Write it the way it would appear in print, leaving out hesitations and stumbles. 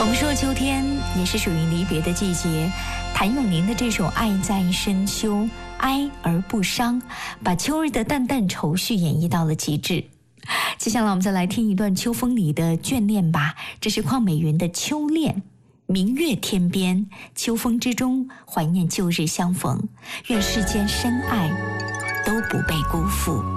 我们说秋天也是属于离别的季节，谭咏麟的这首《爱在深秋》，哀而不伤，把秋日的淡淡愁绪演绎到了极致。接下来我们再来听一段秋风里的眷恋吧，这是邝美云的《秋恋》。明月天边，秋风之中，怀念旧日相逢，愿世间深爱都不被辜负。